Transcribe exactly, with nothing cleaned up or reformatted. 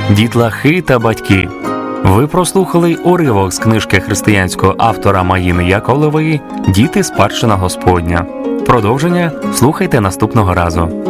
Дітлахи та батьки. Ви прослухали уривок з книжки християнського автора Маїни Яковлевої «Діти – спадщина Господня». Продовження слухайте наступного разу.